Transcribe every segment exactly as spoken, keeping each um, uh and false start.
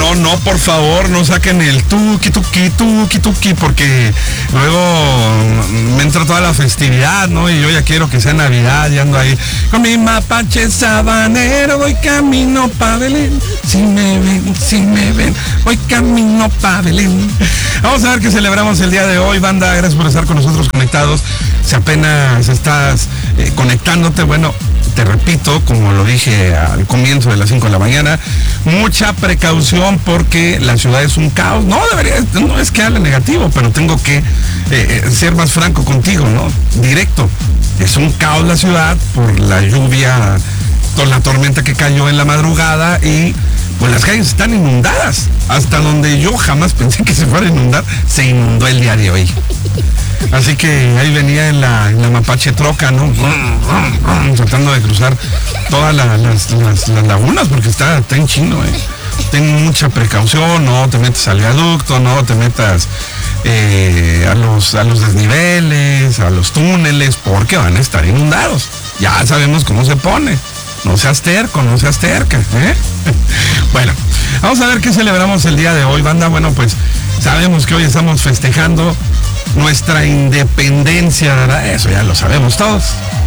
No, no, por favor, no saquen el tuki, tuki, tuki, tuki, porque luego me entra toda la festividad, ¿no? Y yo ya quiero que sea Navidad, y ando ahí con mi mapache sabanero, voy camino pa' Belén. Si me ven, si me ven, voy camino pa' Belén. Vamos a ver qué celebramos el día de hoy, banda. Gracias por estar con nosotros conectados. Si apenas estás eh, conectándote, bueno, te repito, como lo dije al comienzo de las cinco de la mañana, mucha precaución porque la ciudad es un caos. No debería, no es que hable negativo, pero tengo que eh, ser más franco contigo, ¿no? Directo. Es un caos la ciudad por la lluvia, con la tormenta que cayó en la madrugada, y pues las calles están inundadas. Hasta donde yo jamás pensé que se fuera a inundar, se inundó el día de hoy. Así que ahí venía en la, en la mapache troca, ¿no? Tratando de cruzar todas la, las, las, las lagunas, porque está, está en chino, ¿eh? Ten mucha precaución, no te metas al viaducto, no te metas eh, a, los, a los desniveles, a los túneles, porque van a estar inundados. Ya sabemos cómo se pone. No seas terco, no seas terca, ¿eh? Bueno, vamos a ver qué celebramos el día de hoy, banda. Bueno, pues sabemos que hoy estamos festejando nuestra independencia, ¿verdad? Eso ya lo sabemos todos.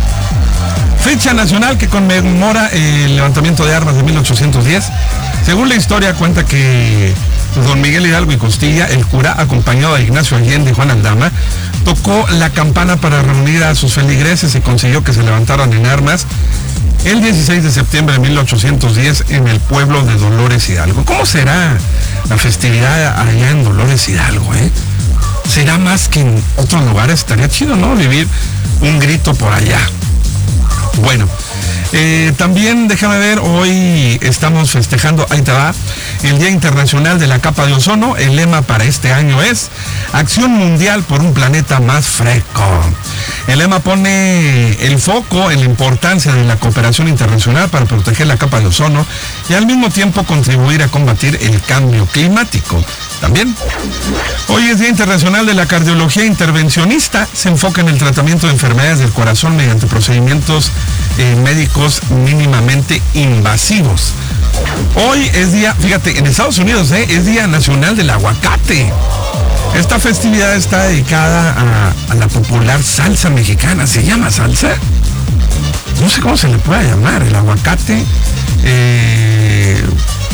Fecha nacional que conmemora el levantamiento de armas de mil ochocientos diez. Según la historia cuenta que don Miguel Hidalgo y Costilla, el cura, acompañado de Ignacio Allende y Juan Aldama, tocó la campana para reunir a sus feligreses y consiguió que se levantaran en armas el dieciséis de septiembre de mil ochocientos diez en el pueblo de Dolores Hidalgo. ¿Cómo será la festividad allá en Dolores Hidalgo, eh? ¿Será más que en otros lugares? Estaría chido, ¿no? Vivir un grito por allá. Bueno, eh, también déjame ver, hoy estamos festejando, ahí te va, el Día Internacional de la Capa de Ozono. El lema para este año es Acción Mundial por un planeta más fresco. El lema pone el foco en la importancia de la cooperación internacional para proteger la capa de ozono y al mismo tiempo contribuir a combatir el cambio climático. También, hoy es Día Internacional de la Cardiología Intervencionista. Se enfoca en el tratamiento de enfermedades del corazón mediante procedimientos eh, médicos mínimamente invasivos. Hoy es día, fíjate, en Estados Unidos, eh, es Día Nacional del Aguacate. Esta festividad está dedicada a, a la popular salsa mexicana. ¿Se llama salsa? No sé cómo se le puede llamar. El aguacate, eh,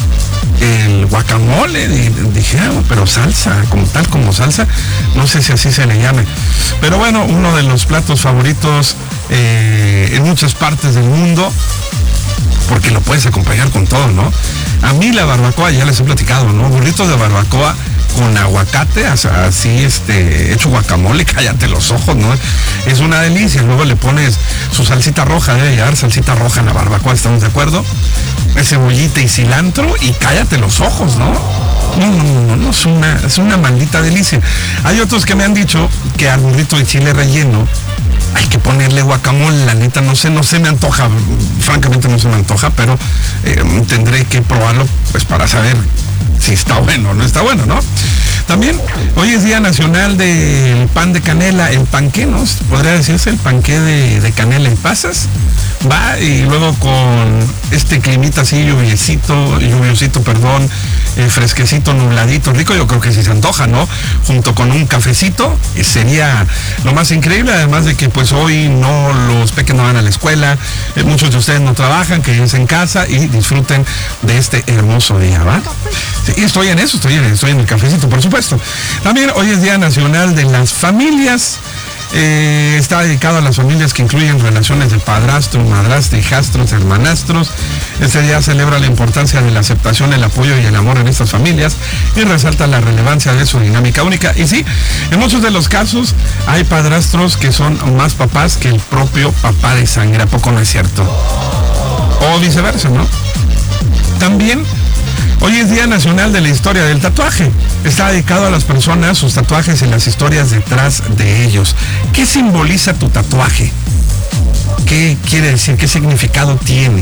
el guacamole, dije, pero salsa, como tal, como salsa, no sé si así se le llame. Pero bueno, uno de los platos favoritos eh, en muchas partes del mundo, porque lo puedes acompañar con todo, ¿no? A mí la barbacoa, ya les he platicado, ¿no? Burritos de barbacoa con aguacate, así este, hecho guacamole, cállate los ojos, ¿no? Es una delicia. Luego le pones su salsita roja, debe llevar salsita roja en la barbacoa, ¿estamos de acuerdo? Cebollita y cilantro y cállate los ojos, ¿no? No, no, no, no, es una, es una maldita delicia. Hay otros que me han dicho que al burrito de chile relleno hay que ponerle guacamole. La neta, no sé, no se me antoja, francamente no se me antoja, pero eh, tendré que probarlo pues para saber si está bueno o no está bueno, ¿no? También, hoy es Día Nacional del Pan de Canela, el panqué, ¿no? Podría decirse el panqué de, de canela en pasas. Va, y luego con este climita así, lluviosito, lluviosito, perdón, eh, fresquecito, nubladito, rico, yo creo que sí se antoja, ¿no? Junto con un cafecito, eh, sería lo más increíble, además de que pues hoy no, los peques no van a la escuela, eh, muchos de ustedes no trabajan, quédense en casa y disfruten de este hermoso día, ¿va? Sí, estoy en eso, estoy en, estoy en el cafecito, por supuesto. También hoy es Día Nacional de las Familias. Eh, está dedicado a las familias que incluyen relaciones de padrastro, madrastra, hijastros, hermanastros. Este día celebra la importancia de la aceptación, el apoyo y el amor en estas familias y resalta la relevancia de su dinámica única. Y sí, en muchos de los casos hay padrastros que son más papás que el propio papá de sangre. ¿A poco no es cierto? O viceversa, ¿no? También hoy es Día Nacional de la Historia del Tatuaje. Está dedicado a las personas, sus tatuajes y las historias detrás de ellos. ¿Qué simboliza tu tatuaje? ¿Qué quiere decir? ¿Qué significado tiene?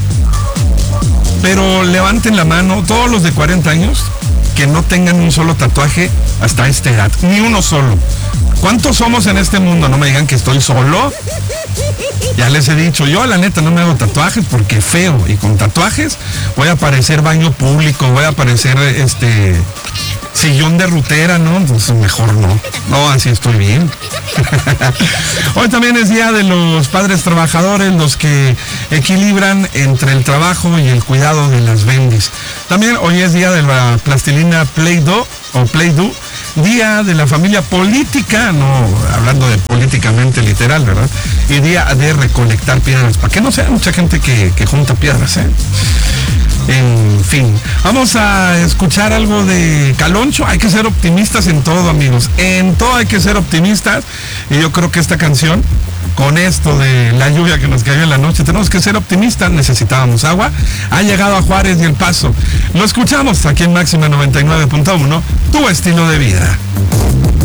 Pero levanten la mano todos los de cuarenta años que no tengan un solo tatuaje hasta esta edad. Ni uno solo. ¿Cuántos somos en este mundo? No me digan que estoy solo. Ya les he dicho, yo la neta no me hago tatuajes porque feo, y con tatuajes voy a parecer baño público, voy a parecer este sillón de rutera, ¿no? Entonces mejor no. No, así estoy bien. Hoy también es día de los padres trabajadores, los que equilibran entre el trabajo y el cuidado de las bendis. También hoy es día de la plastilina Play-Doh o Play-Doh, día de la familia política, no hablando de políticamente literal, ¿verdad? Y día de recolectar piedras, para que no sea mucha gente que, que junta piedras, ¿eh? En fin, vamos a escuchar algo de Caloncho. Hay que ser optimistas en todo, amigos. En todo hay que ser optimistas. Y yo creo que esta canción, con esto de la lluvia que nos cayó en la noche, tenemos que ser optimistas. Necesitábamos agua. Ha llegado a Juárez y El Paso. Lo escuchamos aquí en Máxima noventa y nueve punto uno, tu estilo de vida.